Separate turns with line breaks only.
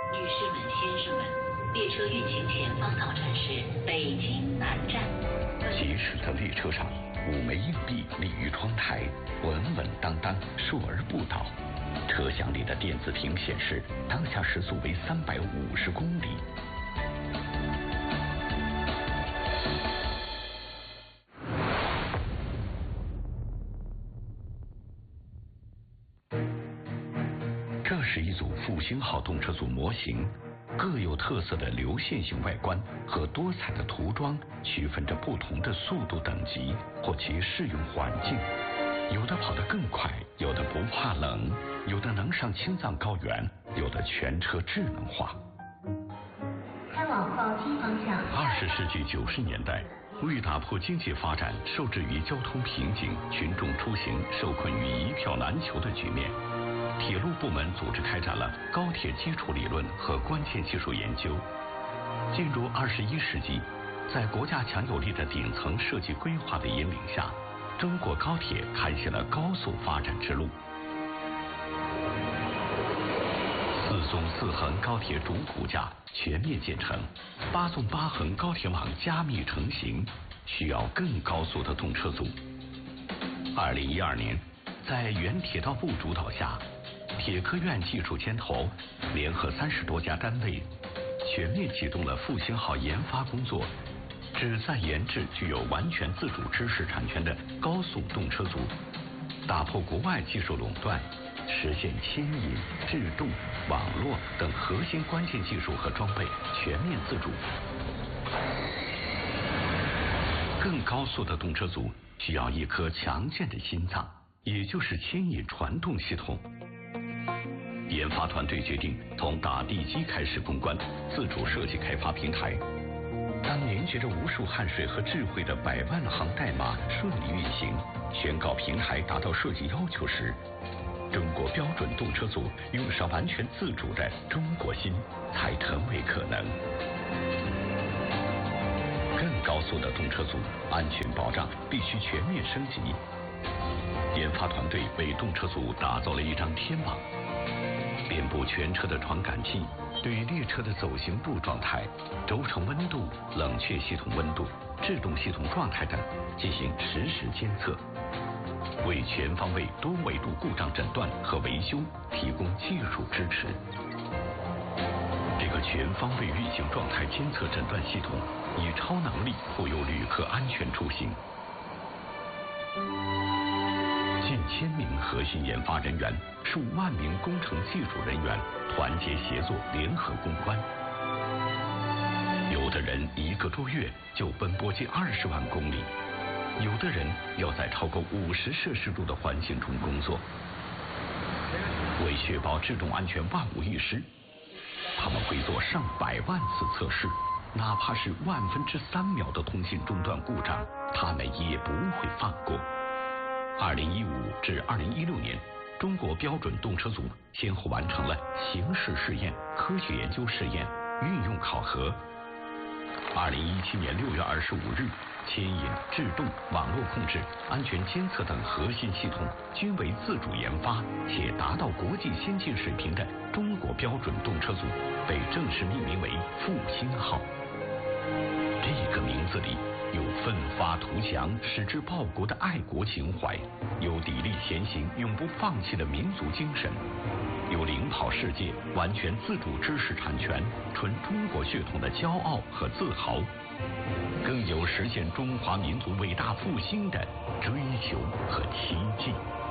女士们、先生们，列车运行前方到站是北京南站。
疾驶的列车上，5枚硬币立于窗台，稳稳当当，倏而不倒。车厢里的电子屏显示当下时速为350公里。这是一组复兴号动车组模型，各有特色的流线型外观和多彩的涂装区分着不同的速度等级或其适用环境。有的跑得更快，有的不怕冷，有的能上青藏高原，有的全车智能化。
开往宝鸡方向。
20世纪90年代，为打破经济发展受制于交通瓶颈、群众出行受困于一票难求的局面，铁路部门组织开展了高铁基础理论和关键技术研究。进入21世纪，在国家强有力的顶层设计规划的引领下，中国高铁开启了高速发展之路。4纵4横高铁主骨架全面建成，8纵8横高铁网加密成型，需要更高速的动车组。2012年，在原铁道部主导下，铁科院技术牵头，联合30多家单位，全面启动了复兴号研发工作，旨在研制具有完全自主知识产权的高速动车组，打破国外技术垄断，实现牵引、制动、网络等核心关键技术和装备全面自主。更高速的动车组需要一颗强健的心脏，也就是牵引传动系统。研发团队决定从打地基开始攻关，自主设计开发平台。当凝结着无数汗水和智慧的100万行代码顺利运行，宣告平台达到设计要求时，中国标准动车组用上完全自主的中国心才成为可能。更高速的动车组安全保障必须全面升级。研发团队为动车组打造了一张天网，遍布全车的传感器对列车的走行度状态、轴承温度、冷却系统温度、制动系统状态等进行实时监测，为全方位多维度故障诊断和维修提供技术支持。这个全方位运行状态监测诊断系统以超能力护佑旅客安全出行。近1000名核心研发人员、数万名工程技术人员团结协作，联合攻关。有的人1个多月就奔波近20万公里，有的人要在超过50摄氏度的环境中工作。为确保制动安全万无一失，他们会做上百万次测试，哪怕是3/1000秒的通信中断故障，他们也不会放过。2015至2016年，中国标准动车组先后完成了形式试验、科学研究试验、运用考核。2017年6月25日，牵引、制动、网络控制、安全监测等核心系统均为自主研发且达到国际先进水平的中国标准动车组被正式命名为复兴号。这个名字里有奋发图强、矢志报国的爱国情怀，有砥砺前行、永不放弃的民族精神，有领跑世界、完全自主知识产权、纯中国血统的骄傲和自豪，更有实现中华民族伟大复兴的追求和期冀。